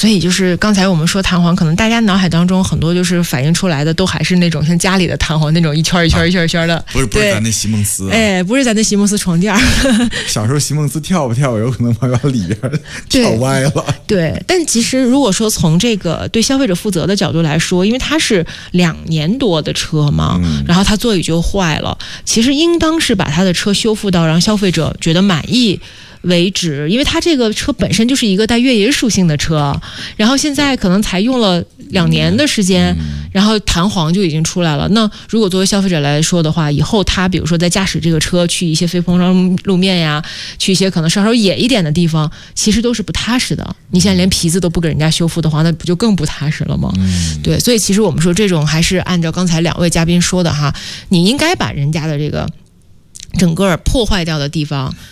所以就是刚才我们说弹簧，可能大家脑海当中很多就是反映出来的都还是那种像家里的弹簧那种一圈一圈一圈一圈的， 不是咱那席梦思、 不是咱那席梦思床垫小时候席梦思跳不跳有可能把里边跳歪了。 对，但其实如果说从这个对消费者负责的角度来说，因为它是2年多的车嘛，然后它座椅就坏了，其实应当是把它的车修复到让消费者觉得满意为止，因为它这个车本身就是一个带越野属性的车，然后现在可能才用了2年的时间，然后弹簧就已经出来了。那如果作为消费者来说的话，以后他比如说在驾驶这个车去一些非铺装路面呀，去一些可能稍稍野一点的地方，其实都是不踏实的。你现在连皮子都不给人家修复的话，那不就更不踏实了吗？对，所以其实我们说这种还是按照刚才2位嘉宾说的哈，你应该把人家的这个整个破坏掉的地方